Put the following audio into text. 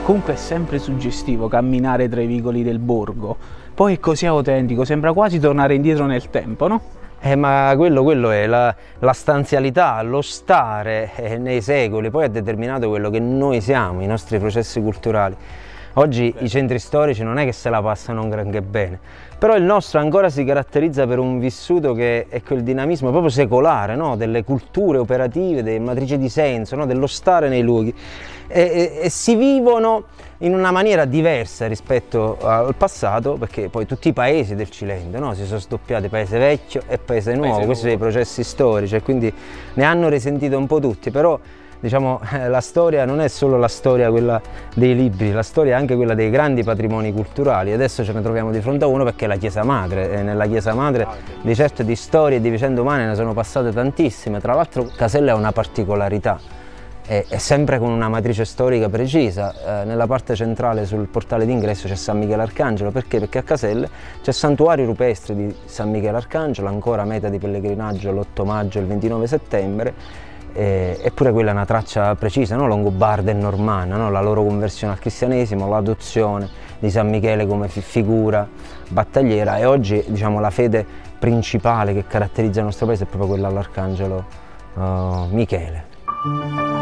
Comunque è sempre suggestivo camminare tra i vicoli del borgo, poi è così autentico, sembra quasi tornare indietro nel tempo, no? Ma quello è la stanzialità, lo stare nei secoli, poi ha determinato quello che noi siamo, i nostri processi culturali. Oggi i centri storici non è che se la passano un granché bene, però il nostro ancora si caratterizza per un vissuto che è quel dinamismo proprio secolare, no? Delle culture operative, delle matrici di senso, no? Dello stare nei luoghi e si vivono in una maniera diversa rispetto al passato, perché poi tutti i paesi del Cilento, no? Si sono sdoppiati paese vecchio e paese nuovo, questi sono i processi storici e quindi ne hanno risentito un po' tutti, però diciamo, la storia non è solo la storia quella dei libri, la storia è anche quella dei grandi patrimoni culturali. Adesso ce ne troviamo di fronte a uno perché è la Chiesa Madre, e nella Chiesa Madre di certo di storie e di vicende umane ne sono passate tantissime. Tra l'altro Caselle ha una particolarità, è sempre con una matrice storica precisa. Nella parte centrale sul portale d'ingresso c'è San Michele Arcangelo, perché? Perché a Caselle c'è il santuario rupestre di San Michele Arcangelo, ancora meta di pellegrinaggio l'8 maggio e il 29 settembre, eppure quella è una traccia precisa, no? Longobarda e normanna, no? La loro conversione al cristianesimo, l'adozione di San Michele come figura battagliera, e oggi diciamo la fede principale che caratterizza il nostro paese è proprio quella all'Arcangelo Michele.